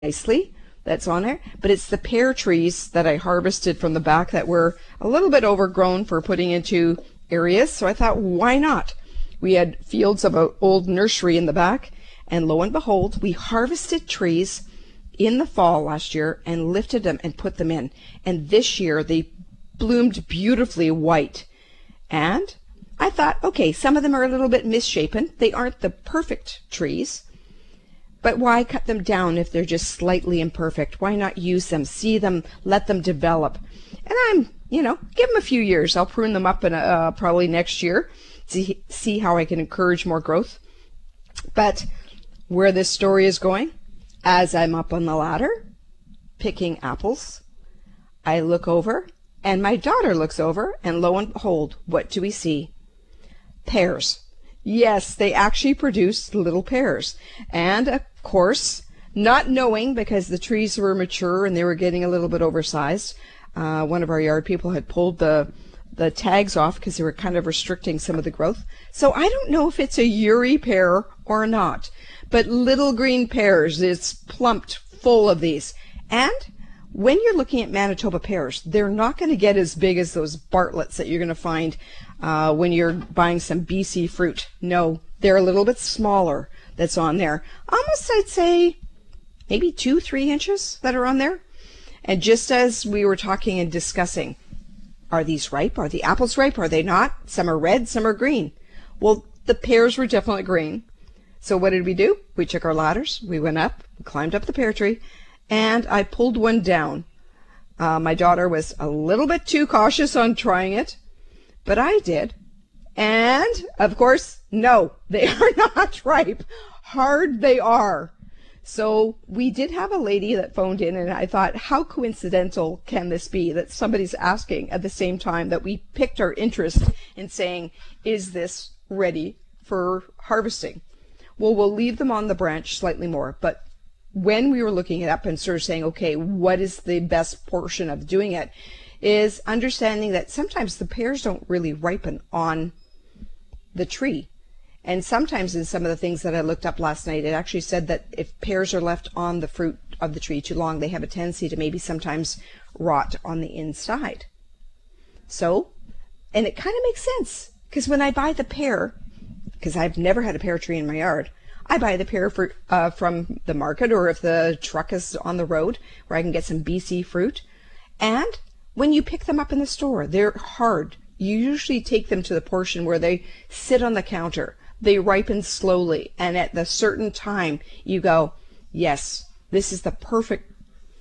nicely that's on there, but it's the pear trees that I harvested from the back that were a little bit overgrown for putting into areas. So I thought, why not? We had fields of an old nursery in the back, and lo and behold, we harvested trees in the fall last year and lifted them and put them in. And this year they bloomed beautifully white. And I thought, okay, some of them are a little bit misshapen. They aren't the perfect trees. But why cut them down if they're just slightly imperfect? Why not use them, see them, let them develop? And I'm, give them a few years. I'll prune them up in probably next year, see how I can encourage more growth. But where this story is going, as I'm up on the ladder, picking apples, I look over, and my daughter looks over, and lo and behold, what do we see? Pears. Yes, they actually produced little pears. And of course, not knowing, because the trees were mature and they were getting a little bit oversized, one of our yard people had pulled the tags off because they were kind of restricting some of the growth. So I don't know if it's a Uri pear or not, but little green pears, it's plumped full of these. And when you're looking at Manitoba pears, they're not going to get as big as those Bartletts that you're going to find when you're buying some BC fruit. No, they're a little bit smaller that's on there. Almost, I'd say, maybe 2-3 inches that are on there. And just as we were talking and discussing, are these ripe? Are the apples ripe? Are they not? Some are red, some are green. Well, the pears were definitely green. So what did we do? We took our ladders, we went up, climbed up the pear tree, and I pulled one down. My daughter was a little bit too cautious on trying it, but I did. And, of course, no, they are not ripe. Hard they are. So we did have a lady that phoned in, and I thought, how coincidental can this be that somebody's asking at the same time that we picked our interest in saying, is this ready for harvesting? Well, we'll leave them on the branch slightly more, but when we were looking it up and sort of saying, okay, what is the best portion of doing it, is understanding that sometimes the pears don't really ripen on the tree. And sometimes in some of the things that I looked up last night, it actually said that if pears are left on the fruit of the tree too long, they have a tendency to maybe sometimes rot on the inside. So, and it kind of makes sense, because when I buy the pear, because I've never had a pear tree in my yard, I buy the pear from the market, or if the truck is on the road where I can get some BC fruit. And when you pick them up in the store, they're hard. You usually take them to the portion where they sit on the counter. They ripen slowly, and at the certain time you go, yes, this is the perfect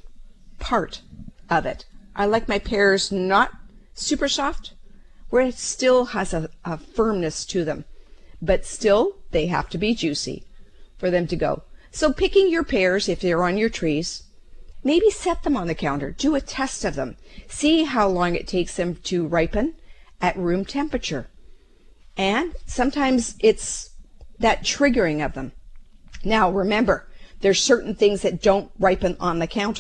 part of it. I like my pears not super soft, where it still has a firmness to them, but still they have to be juicy for them to go. So picking your pears, if they're on your trees, maybe set them on the counter. Do a test of them. See how long it takes them to ripen at room temperature. And sometimes it's that triggering of them. Now remember, there's certain things that don't ripen on the counter.